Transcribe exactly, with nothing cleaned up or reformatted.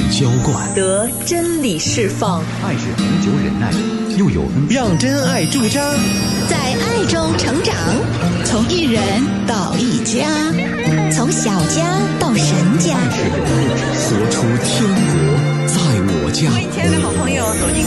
浇灌， 得真理释放。 爱是恒久忍耐，又有恩。 让真爱驻扎， 在爱中成长，从一人到一家，从小家到神家。 活出天国在我家。 欢迎亲爱的好朋友走进